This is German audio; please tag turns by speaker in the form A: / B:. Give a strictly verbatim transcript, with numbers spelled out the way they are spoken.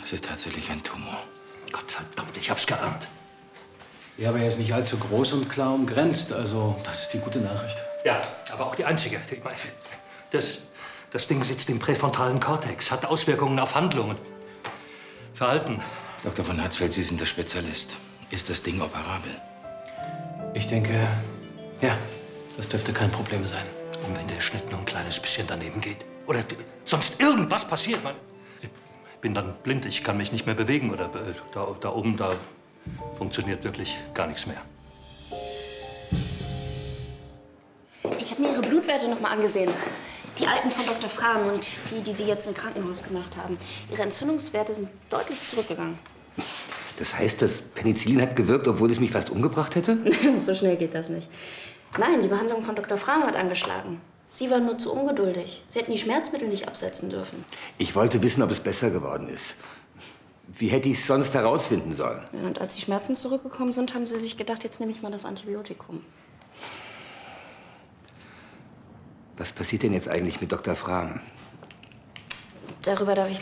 A: Es ist tatsächlich ein Tumor.
B: Gottverdammt, ich hab's geahnt.
C: Ja, aber er ist nicht allzu groß und klar umgrenzt. Also, das ist die gute Nachricht.
B: Ja, aber auch die einzige. Ich meine, das, das Ding sitzt im präfrontalen Kortex, hat Auswirkungen auf Handlungen, Verhalten.
A: Doktor von Hatzfeld, Sie sind der Spezialist. Ist das Ding operabel?
C: Ich denke, ja, das dürfte kein Problem sein.
B: Und wenn der Schnitt nur ein kleines bisschen daneben geht? Oder sonst irgendwas passiert? Man, ich bin dann blind, ich kann mich nicht mehr bewegen. Oder äh, da, da oben, da funktioniert wirklich gar nichts mehr.
D: Ich habe mir Ihre Blutwerte noch mal angesehen. Die alten von Doktor Frahm und die, die Sie jetzt im Krankenhaus gemacht haben. Ihre Entzündungswerte sind deutlich zurückgegangen.
E: Das heißt, das Penicillin hat gewirkt, obwohl es mich fast umgebracht hätte?
D: So schnell geht das nicht. Nein, die Behandlung von Doktor Frahm hat angeschlagen. Sie waren nur zu ungeduldig. Sie hätten die Schmerzmittel nicht absetzen dürfen.
E: Ich wollte wissen, ob es besser geworden ist. Wie hätte ich es sonst herausfinden sollen?
D: Ja, und als die Schmerzen zurückgekommen sind, haben Sie sich gedacht, jetzt nehme ich mal das Antibiotikum.
E: Was passiert denn jetzt eigentlich mit Doktor Frahm?
D: Darüber darf ich